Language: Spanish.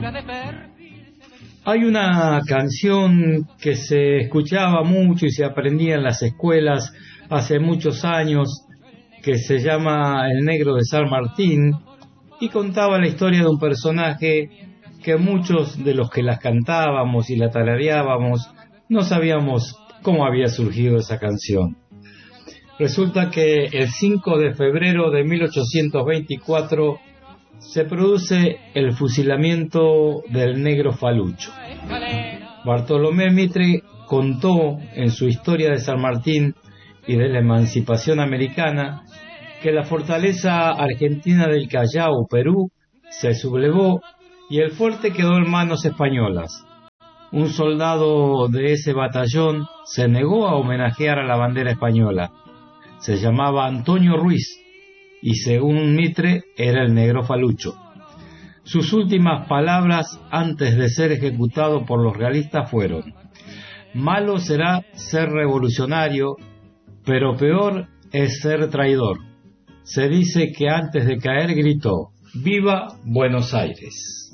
Hay una canción que se escuchaba mucho y se aprendía en las escuelas hace muchos años, que se llama El Negro de San Martín, y contaba la historia de un personaje que muchos de los que las cantábamos y la tarareábamos no sabíamos cómo había surgido esa canción. Resulta que el 5 de febrero de 1824 se produce el fusilamiento del negro Falucho. Bartolomé Mitre contó en su Historia de San Martín y de la emancipación americana que la fortaleza argentina del Callao, Perú, se sublevó y el fuerte quedó en manos españolas. Un soldado de ese batallón se negó a homenajear a la bandera española. Se llamaba Antonio Ruiz y según Mitre era el negro Falucho. Sus últimas palabras antes de ser ejecutado por los realistas fueron: malo será ser revolucionario, pero peor es ser traidor. Se dice que antes de caer gritó: ¡Viva Buenos Aires!